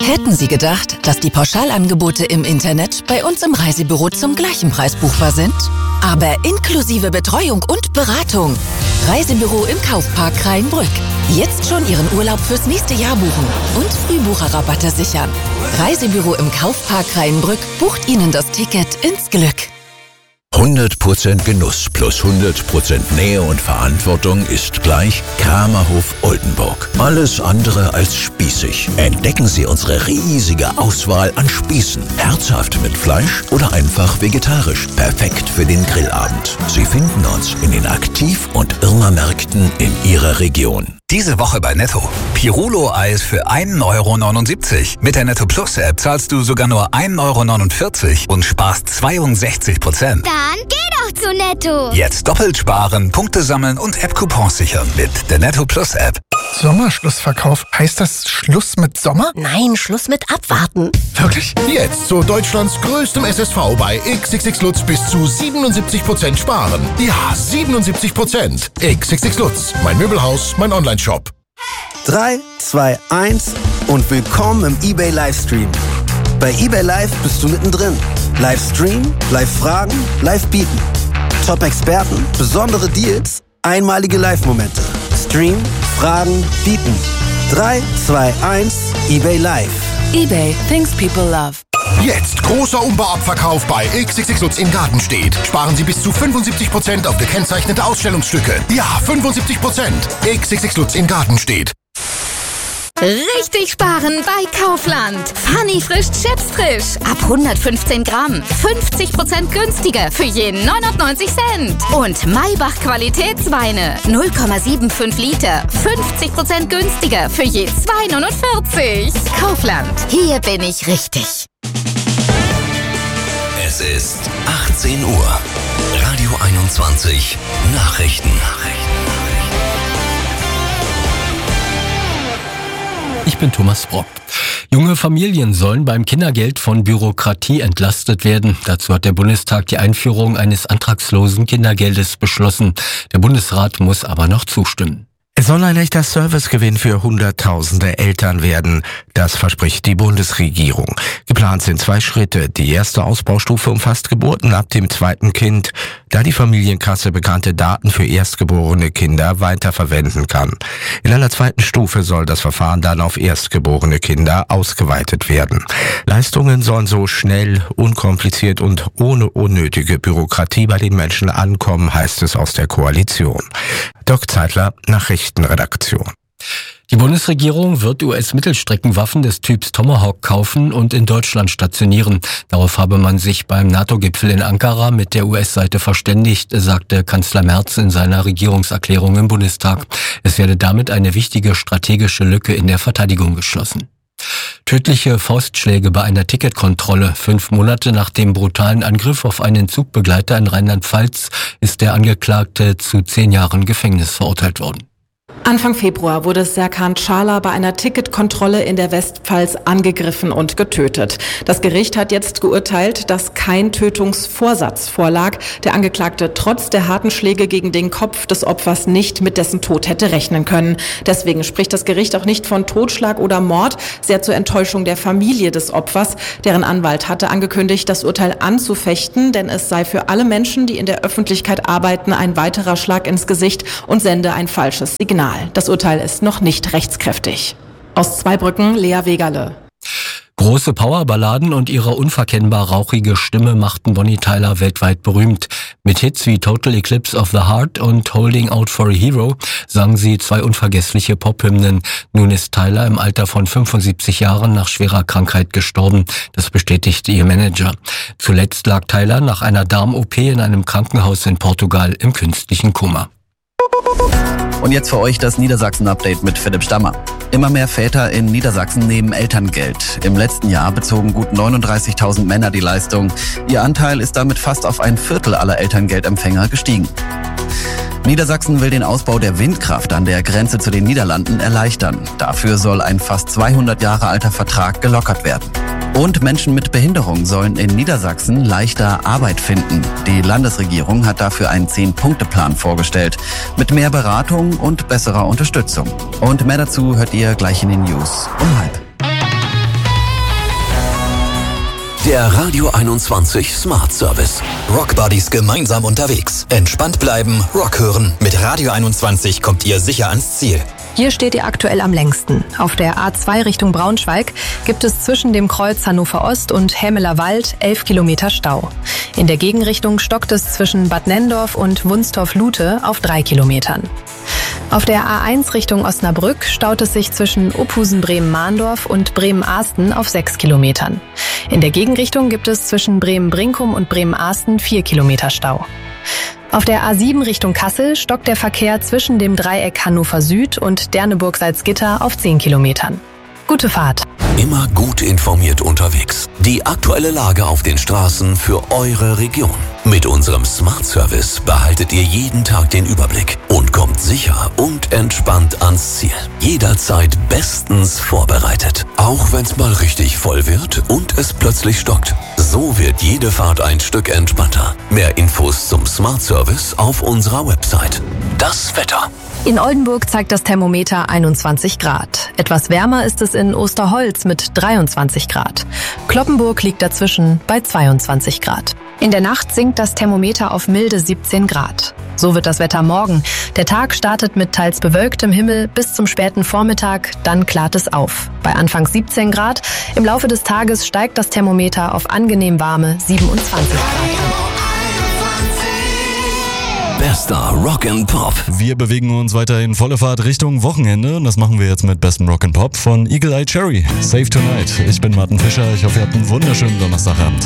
Hätten Sie gedacht, dass die Pauschalangebote im Internet bei uns im Reisebüro zum gleichen Preis buchbar sind? Aber inklusive Betreuung und Beratung. Reisebüro im Kaufpark Krayenbrück. Jetzt schon Ihren Urlaub fürs nächste Jahr buchen und Frühbucherrabatte sichern. Reisebüro im Kaufpark Krayenbrück bucht Ihnen das Ticket ins Glück. 100% Genuss plus 100% Nähe und Verantwortung ist gleich Kramerhof Oldenburg. Alles andere als spießig. Entdecken Sie unsere riesige Auswahl an Spießen. Herzhaft mit Fleisch oder einfach vegetarisch. Perfekt für den Grillabend. Sie finden uns in den Aktiv- und Irma-Märkten in Ihrer Region. Diese Woche bei Netto. Pirulo-Eis für 1,79 €. Mit der Netto Plus App zahlst du sogar nur 1,49 € und sparst 62%. Dann geh doch zu Netto. Jetzt doppelt sparen, Punkte sammeln und App-Coupons sichern mit der Netto Plus App. Sommerschlussverkauf. Heißt das Schluss mit Sommer? Nein, Schluss mit Abwarten. Wirklich? Jetzt zu Deutschlands größtem SSV bei XXX Lutz bis zu 77% sparen. Ja, 77%. XXX Lutz. Mein Möbelhaus, mein Online-Shop. 3, 2, 1 und willkommen im eBay Livestream. Bei eBay Live bist du mittendrin. Livestream, Live-Fragen, Live-Bieten. Top-Experten, besondere Deals, einmalige Live-Momente. Stream, Fragen, Bieten. 3, 2, 1, eBay Live. eBay, things people love. Jetzt großer Umbauabverkauf bei XXX Lutz in Gartenstedt. Sparen Sie bis zu 75% auf gekennzeichnete Ausstellungsstücke. Ja, 75%. XXX Lutz in Gartenstedt. Richtig sparen bei Kaufland. Funny frisch Chips frisch. Ab 115 Gramm. 50% günstiger für jeden 99 Cent. Und Maybach Qualitätsweine. 0,75 Liter. 50% günstiger für je 2,49. Kaufland. Hier bin ich richtig. Es ist 18 Uhr. Radio 21 Nachrichten. Ich bin Thomas Brock. Junge Familien sollen beim Kindergeld von Bürokratie entlastet werden. Dazu hat der Bundestag die Einführung eines antragslosen Kindergeldes beschlossen. Der Bundesrat muss aber noch zustimmen. Es soll ein echter Servicegewinn für Hunderttausende Eltern werden. Das verspricht die Bundesregierung. Geplant sind 2 Schritte. Die erste Ausbaustufe umfasst Geburten ab dem 2. Kind, da die Familienkasse bekannte Daten für erstgeborene Kinder weiterverwenden kann. In einer 2. Stufe soll das Verfahren dann auf erstgeborene Kinder ausgeweitet werden. Leistungen sollen so schnell, unkompliziert und ohne unnötige Bürokratie bei den Menschen ankommen, heißt es aus der Koalition. Dirk Zeitler, Nachrichtenredaktion. Die Bundesregierung wird US-Mittelstreckenwaffen des Typs Tomahawk kaufen und in Deutschland stationieren. Darauf habe man sich beim NATO-Gipfel in Ankara mit der US-Seite verständigt, sagte Kanzler Merz in seiner Regierungserklärung im Bundestag. Es werde damit eine wichtige strategische Lücke in der Verteidigung geschlossen. Tödliche Faustschläge bei einer Ticketkontrolle. 5 Monate nach dem brutalen Angriff auf einen Zugbegleiter in Rheinland-Pfalz ist der Angeklagte zu 10 Jahren Gefängnis verurteilt worden. Anfang Februar wurde Serkan Çağlar bei einer Ticketkontrolle in der Westpfalz angegriffen und getötet. Das Gericht hat jetzt geurteilt, dass kein Tötungsvorsatz vorlag. Der Angeklagte trotz der harten Schläge gegen den Kopf des Opfers nicht mit dessen Tod hätte rechnen können. Deswegen spricht das Gericht auch nicht von Totschlag oder Mord, sehr zur Enttäuschung der Familie des Opfers. Deren Anwalt hatte angekündigt, das Urteil anzufechten, denn es sei für alle Menschen, die in der Öffentlichkeit arbeiten, ein weiterer Schlag ins Gesicht und sende ein falsches Signal. Das Urteil ist noch nicht rechtskräftig. Aus Zweibrücken, Lea Wegerle. Große Powerballaden und ihre unverkennbar rauchige Stimme machten Bonnie Tyler weltweit berühmt. Mit Hits wie Total Eclipse of the Heart und Holding Out for a Hero sang sie 2 unvergessliche Pop-Hymnen. Nun ist Tyler im Alter von 75 Jahren nach schwerer Krankheit gestorben. Das bestätigte ihr Manager. Zuletzt lag Tyler nach einer Darm-OP in einem Krankenhaus in Portugal im künstlichen Koma. Und jetzt für euch das Niedersachsen-Update mit Philipp Stammer. Immer mehr Väter in Niedersachsen nehmen Elterngeld. Im letzten Jahr bezogen gut 39.000 Männer die Leistung. Ihr Anteil ist damit fast auf 1/4 aller Elterngeldempfänger gestiegen. Niedersachsen will den Ausbau der Windkraft an der Grenze zu den Niederlanden erleichtern. Dafür soll ein fast 200 Jahre alter Vertrag gelockert werden. Und Menschen mit Behinderung sollen in Niedersachsen leichter Arbeit finden. Die Landesregierung hat dafür einen 10-Punkte-Plan vorgestellt. Mit mehr Beratung und besserer Unterstützung. Und mehr dazu hört ihr gleich in den News um 12:30. Der Radio 21 Smart Service. Rockbuddies gemeinsam unterwegs. Entspannt bleiben, Rock hören. Mit Radio 21 kommt ihr sicher ans Ziel. Hier steht ihr aktuell am längsten. Auf der A2 Richtung Braunschweig gibt es zwischen dem Kreuz Hannover Ost und Hämeler Wald 11 Kilometer Stau. In der Gegenrichtung stockt es zwischen Bad Nenndorf und Wunstorf-Lute auf 3 Kilometern. Auf der A1 Richtung Osnabrück staut es sich zwischen Uphusen-Bremen-Mahndorf und Bremen-Ahsten auf 6 Kilometern. In der Gegenrichtung gibt es zwischen Bremen-Brinkum und Bremen-Ahsten 4 Kilometer Stau. Auf der A7 Richtung Kassel stockt der Verkehr zwischen dem Dreieck Hannover Süd und Derneburg-Salzgitter auf 10 Kilometern. Gute Fahrt! Immer gut informiert unterwegs. Die aktuelle Lage auf den Straßen für eure Region. Mit unserem Smart Service behaltet ihr jeden Tag den Überblick und kommt sicher und entspannt ans Ziel. Jederzeit bestens vorbereitet. Auch wenn es mal richtig voll wird und es plötzlich stockt. So wird jede Fahrt ein Stück entspannter. Mehr Infos zum Smart Service auf unserer Website. Das Wetter. In Oldenburg zeigt das Thermometer 21 Grad. Etwas wärmer ist es in Osterholz mit 23 Grad. Cloppenburg liegt dazwischen bei 22 Grad. In der Nacht sinkt das Thermometer auf milde 17 Grad. So wird das Wetter morgen. Der Tag startet mit teils bewölktem Himmel bis zum späten Vormittag, dann klart es auf. Bei anfangs 17 Grad. Im Laufe des Tages steigt das Thermometer auf angenehm warme 27 Grad an. Bester Rock and Pop. Wir bewegen uns weiter in volle Fahrt Richtung Wochenende und das machen wir jetzt mit bestem Rock and Pop von Eagle Eye Cherry. Save Tonight. Ich bin Martin Fischer. Ich hoffe, ihr habt einen wunderschönen Donnerstagabend.